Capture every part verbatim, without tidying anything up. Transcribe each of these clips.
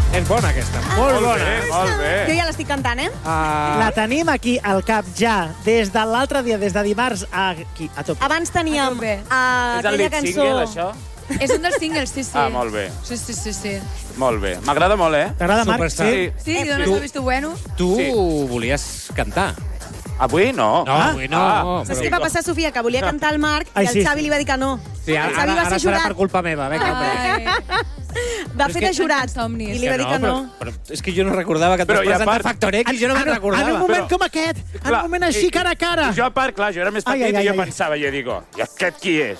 És bona, aquesta. Ah, Molt bona. Bé, molt bé. Jo ja l'estic cantant, eh? Uh, La tenim aquí al cap ja, des de l'altre dia, des de dimarts, aquí, a tope. Abans teníem A tope. uh, És el aquella lead cançó... single, això? És un dels singles, sí, sí. Ah, molt bé. Sí, sí, sí, sí. Molt bé. M'agrada molt, eh? T'agrada, Marc? Superstar. Sí. Sí, Eh, i dones tu- el visto bueno. tu Sí. volies cantar. Avui no. No, Ah. avui no. Ah. Saps què va passar, Sofia? Que volia cantar el Marc Ai, i el sí, Xavi sí. li va dir que no. Sí, ara, el Xavi ara, va ara ser serà jurat. per culpa meva. Vinga, hombre. Ai. Va Però fer és de que jurat somnis. i li va dir que no. Però, però és que jo no recordava que et Però vas i a presentar part- Factor X i jo no me'n En recordava. un moment Però- com aquest, en Clar, un moment així, i- cara a cara. I jo, a part, clar, jo era més Ai, petit ai, i jo ai, ai. pensava, jo digo, i aquest qui és?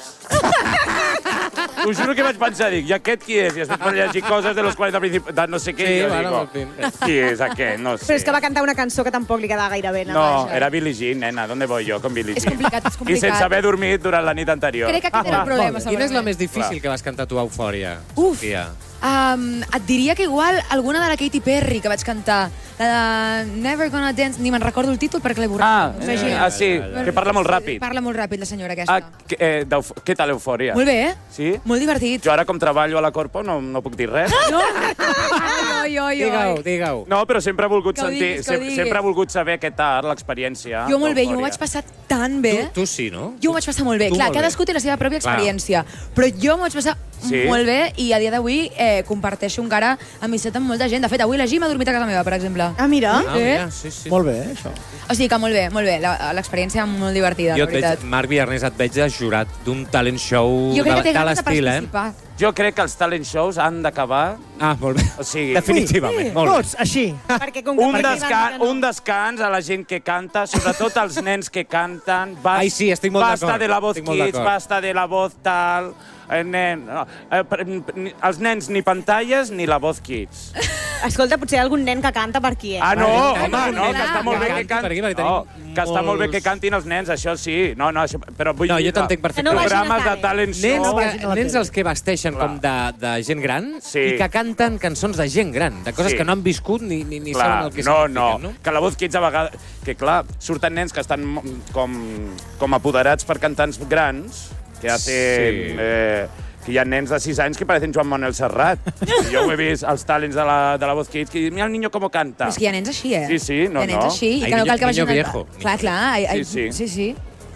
Us juro que vaig pensar, dic, i aquest qui és? I després per llegir coses de los quaranta principis, de no sé què, Sí, i jo bueno, digo, en qui és aquest? No sé. Però és que va cantar una cançó que tampoc li quedava gaire bé. No, era Billie Jean, nena, ¿dónde voy yo con Billie És Jean? complicat, és I complicat. sense haver dormit durant la nit anterior. Crec que aquest era el problema, Quina és la segurament. més difícil Clar. que vas cantar tu a Eufòria, Uf. Sofia? Um, et diria que igual alguna de la Katy Perry que vaig cantar, la de Never Gonna Dance, ni me'n recordo el títol perquè l'he borrat. Ah, No eh, imagina't. ah, sí, que parla molt ràpid. Parla molt ràpid, la senyora aquesta. Ah, que, eh, d'euf- què tal, Eufòria? Molt bé, eh? Sí? Molt divertit. Jo ara, com treballo a la Corpo, no, no puc dir res. No? Oi, oi, oi, Digue-ho, oi. digue-ho. No, però sempre he volgut Que ho sentir, diguis, que ho sem- diguis. sempre he volgut saber què tal, l'experiència. Jo molt bé, jo m'ho d'Eufòria. vaig passar tan bé. Tu, tu sí, no? Jo m'ho vaig passar molt bé. Tu Clar, molt bé. cadascú té la seva pròpia Clar. experiència. Però jo m'ho vaig passar Sí? molt bé i a dia d'avui eh, comparteixo encara amistat amb molta gent. De fet, avui la Gim ha dormit a casa meva, per exemple. Ah, mira. Ah, mira, sí, sí. Molt bé, això. O sigui que molt bé, molt bé. La- L'experiència molt divertida, Jo la et veig, veritat. Marc Villarnés, et veig de jurat d'un talent show Jo crec de, que té de ganes de l'estil, eh? participar. Jo crec que els talent shows han d'acabar... Ah, molt bé. O sigui, Definitivament, molt bé. Tots, així. Perquè com que un, per aquí desca van dir que no. un descans a la gent que canta, sobretot als nens que canten. Bas Ai, sí, estic molt basta d'acord, de la voz estic molt kids, d'acord. basta de la voz tal... Eh, nen, no, eh, per- ni- els nens ni pantalles ni la voz kids. Escolta, potser hi ha algun nen que canta per aquí, eh? Ah, no, Vale, home, vale, no, vale. que està molt bé Que que canti per aquí, cantin. perquè No, tenim que està molt bé molts- que cantin els nens, això sí. No, no, això, però vull No, dir jo t'entenc Que no perfectament. vagin a programes de tele. talent Nens, show... vagin a que, la nens tele. els que vesteixen Clar. com de, de gent gran Sí. i que canten cançons de gent gran, de coses Sí. que no han viscut ni, ni, ni Clar, saben el que no, signifiquen, no, que la voz kids a vegades... Que clar, surten nens que estan mo- com, com apoderats per cantants grans, que hacen... Sí. Eh, que hi ha nens de sis anys que parecen Joan Manuel Serrat. I jo ho he vist, els talents de la, de la voz kids, que diuen, mira el niño com canta. Però és que hi ha nens així, eh? Sí, sí, no, Hi ha nens no. així, Ai, i que no cal que niño vagin... viejo. Clar, clar. Ai, ai, Sí, sí. sí, sí.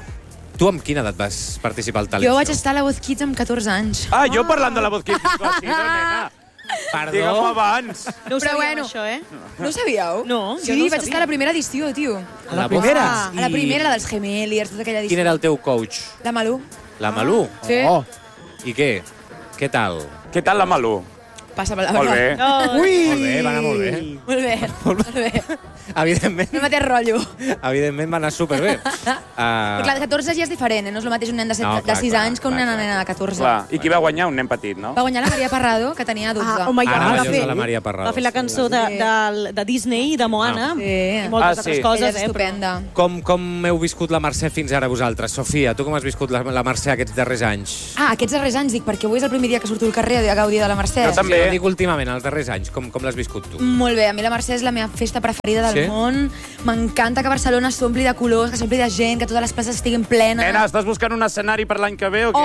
Tu amb quina edat vas participar al talent Jo vaig show? estar a la Voz Kids amb catorze anys. Ah, jo parlant de la voz kids, dic, oh, sí, no, nena. Digue'm Perdó? abans. No ho Però sabíem, bueno. això, eh? No ho sabíeu? No, jo Sí, no ho vaig sabia. estar a la primera edició, tio. A la voz primera? Kids. A la I primera, la dels Gemeliers, tota aquella edició. Quin era el teu coach? La Malú. La Malú? Sí. Oh. I què? Què tal? Què tal la Malú? Passa per la Molt bé. Oh, Ui! Molt bé, va anar molt bé. Molt bé, molt bé. Evidentment, No mateix rotllo. evidentment va anar superbé. Però Uh, clar, de catorze ja és diferent, eh? No és el mateix un nen de, set, No, de clar, sis clar, anys que clar, una clar. nena de catorze. Clar. I qui va guanyar? Un nen petit, no? Va guanyar la Maria Parrado, que tenia dotze. Ah, home, ja Ara va ballos fer, de la Maria Parrado. va fer la cançó de, de, de Disney i de Moana. Ah. Sí. I moltes Ah, altres sí. coses, Ella és eh? estupenda. com, com heu viscut la Mercè fins ara vosaltres? Sofia, tu com has viscut la, la Mercè aquests darrers anys? Ah, aquests darrers anys, dic, perquè avui és el primer dia que surto al carrer a gaudir de la Mercè. Jo també. Sí, dic últimament, els darrers anys, com, com l'has viscut tu? Molt bé, a mi la Mercè és la meva festa preferida del Sí? món. M'encanta que Barcelona s'ompli de colors, que s'ompli de gent, que totes les places estiguin plenes. Nena, estàs buscant un escenari per l'any que ve o què?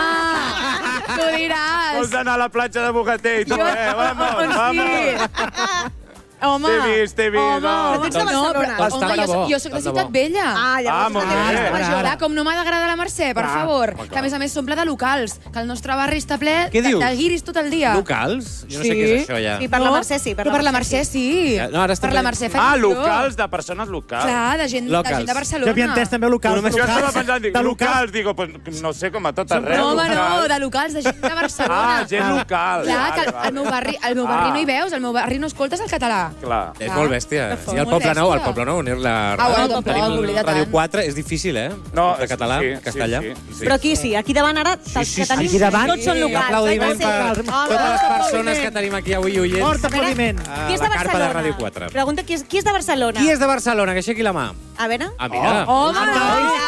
Home! Tu diràs! Vols anar a la platja de Bogatell, tu, Jo- eh? Vamos, Sí. vamos. Home! T'he vist, t'he vist, Home, no. Ets de no, Barcelona. però, Tant home, de jo, bo, jo soc de tant de Ciutat bo. Vella. Ah, llavors Ah, molt ja bé. tens Ara, major. ara. Clar, com no m'ha d'agradar la Mercè, per Clar. favor. Home, Que a més a més s'omple de locals, que el nostre barri està ple Què de, dius? de guiris tot el dia. Locals? Jo no sé Sí. què és això, ja. Sí, per la Mercè sí. Però per la Mercè sí. Ja, no, ara està per la bé. Mercè faig Ah, il·lusió. locals, de persones locals. Clar, de gent, de, Locals. gent de Barcelona. Jo havia entès també locals. Tu només- Jo locals, estava pensant, dic, de locals, digo, pues, no sé, com a tot arreu. No, home, no, locals. de locals, de gent de Barcelona. Ah, gent local. Clar, que al, Vale, al meu vale. barri, al meu barri Ah. no hi veus, al meu barri no escoltes el català. Clar. És Clar. molt bèstia. Que Sí, fou al molt Poble Nou, al bèstia. Poble Nou, unir la Ah, bueno, ràdio. tampoc, Tenim oblida Ràdio tant. quatre, és difícil, eh? No, de català, sí, sí, castellà. sí, sí. Però aquí sí, aquí davant ara, Sí, els sí, que sí. tenim, Aquí davant. tots són I locals. aplaudiment eh? per Hola, totes les persones aplaudiment. que tenim aquí avui oient Fort aplaudiment. a Qui és de la carpa de Barcelona? Ràdio quatre. Pregunta qui és, qui és de Barcelona. Qui és de Barcelona? Que aixequi la mà. A veure. Ah, mira. Home, Ah, no! no.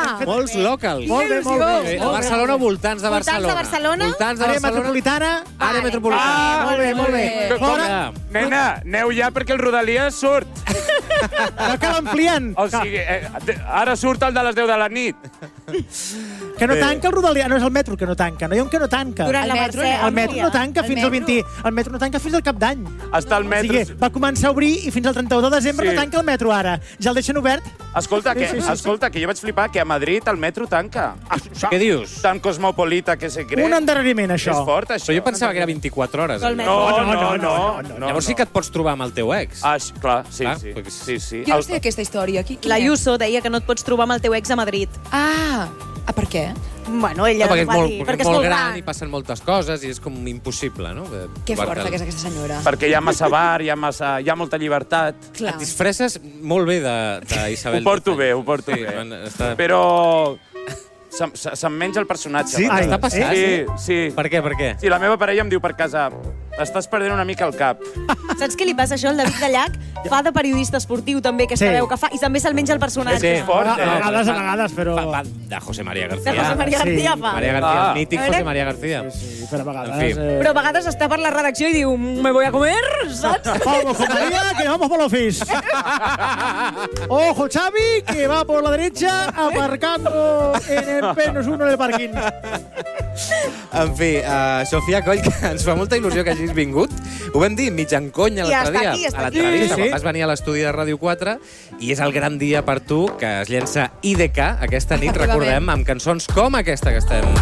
Ah! Molts locals. Molt bé, molt bé. Eh, A Barcelona, voltants de Voltants de Barcelona. Barcelona? Voltants de Àrea Barcelona. metropolitana. Àrea metropolitana. Ah, Molt bé, molt bé. bé. Fora, Nena, aneu ja perquè el Rodalies surt. no cal ampliant. O sigui, eh, ara surt el de les deu de la nit. Que no tanca el Rodalies. No és el metro que no tanca. No hi ha un que no tanca. Durant la El metro, Mercè. no. El metro no tanca El fins al metro? vint... El metro no tanca fins al cap d'any. Està el O metro... sigui, va començar a obrir i fins al trenta-u de desembre Sí. no tanca el metro ara. Ja el deixen obert. Escolta, que, Sí, sí, sí, sí. escolta, que jo vaig flipar que a Madrid el metro tanca. Què dius? Tan cosmopolita que se cree. Un endarreriment, això. És fort, això. Però jo pensava que era vint-i-quatre hores. Sol allò. metro. No, No, no, no, no. no, no, Llavors sí que et pots trobar amb el teu ex. Ah, sí, clar, sí, Clar, sí. perquè- sí, sí. Jo no El- sé aquesta història. Qui, qui La és? Ayuso deia que no et pots trobar amb el teu ex a Madrid. Ah, ah, per què? Bueno, ella No, perquè és va molt, dir... perquè és molt gran i passen moltes coses i és com impossible, no? Que Trobar-te- forta que és aquesta senyora. Perquè hi ha massa bar, hi ha, massa, hi ha molta llibertat. Clar. Et disfresses molt bé d'Isabel. Ho porto bé, ho porto sí, bé. man, està... Però se'm, se- se'm menja el personatge. Sí, va. t'està passant? Sí, sí. Per què, per què? Sí, la meva parella em diu per casa, estàs perdent una mica el cap. Saps què li passa això? El David Dallac fa de periodista esportiu també, aquesta Sí. veu que fa, i també se'l menja el personatge. És que és fort, A eh? vegades, a vegades, però... Va, va, de José María García. De José María Sí. García fa. María García, Ah. el mític A veure. José María García. Sí, però a vegades... En fi. Eh... Però a vegades està per la redacció i diu, me voy a comer, saps? Vamos con María, que vamos por l'office. Ojo, Xavi, que va por la derecha, aparcando en el Penos uno del parking. En fi, uh, Sofia Coll, que ens fa molta il·lusió que hagis vingut. Ho vam dir mig en conya I l'altre està dia, aquí, està a aquí. l'entrevista, Sí, sí. quan vas venir a l'estudi de Ràdio quatre, i és el gran dia per tu que es llença I D K aquesta nit, Efectivament. recordem, amb cançons com aquesta que estem